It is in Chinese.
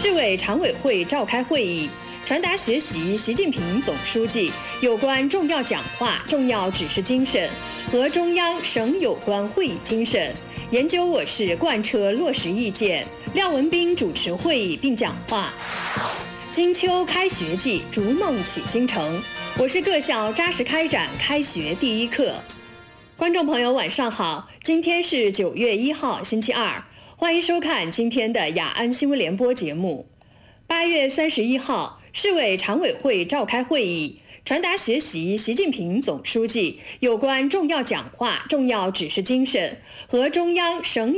市委常委会召开会议，传达学习习近平总书记有关重要讲话、重要指示精神和中央省有关会议精神，研究我市贯彻落实意见。廖文斌主持会议并讲话。金秋开学季，逐梦启新城，我市各校扎实开展开学第一课。观众朋友，晚上好，今天是9月1号，星期二，欢迎收看今天的雅安新闻联播节目。8月31号，市委常委会召开会议，传达学习习近平总书记有关重要讲话、重要指示精神和中央省